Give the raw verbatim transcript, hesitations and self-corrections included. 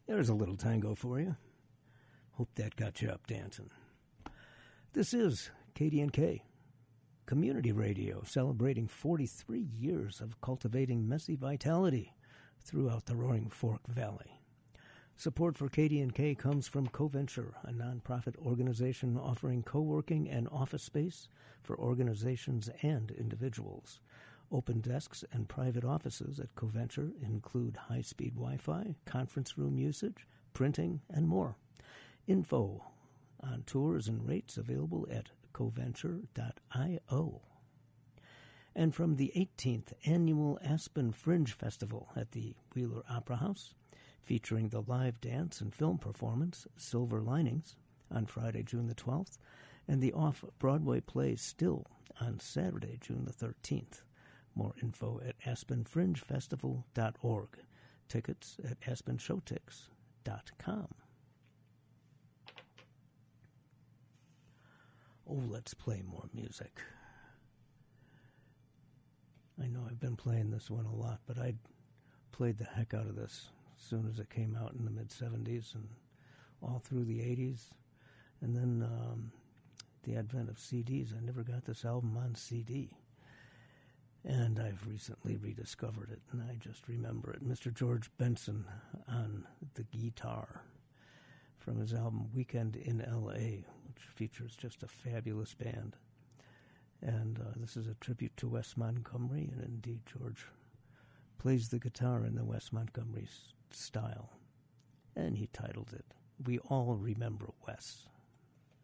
There's a little tango for you. Hope that got you up dancing. This is K D N K, Community Radio, celebrating forty-three years of cultivating messy vitality throughout the Roaring Fork Valley. Support for K D N K comes from CoVenture, a nonprofit organization offering co-working and office space for organizations and individuals. Open desks and private offices at CoVenture include high-speed Wi-Fi, conference room usage, printing, and more. Info on tours and rates available at coventure dot io. And from the eighteenth Annual Aspen Fringe Festival at the Wheeler Opera House, featuring the live dance and film performance Silver Linings on Friday, June the twelfth, and the off-Broadway play Still on Saturday, June the thirteenth. More info at aspen fringe festival dot org. Tickets at aspen showtix dot com. Oh, let's play more music. I know I've been playing this one a lot, but I played the heck out of this as soon as it came out in the mid-seventies and all through the eighties. And then um, the advent of C Ds, I never got this album on C D. And I've recently rediscovered it, and I just remember it. Mister George Benson on the guitar from his album Weekend in L A, which features just a fabulous band. And uh, this is a tribute to Wes Montgomery, and indeed George plays the guitar in the Wes Montgomery style. And he titled it, We All Remember Wes.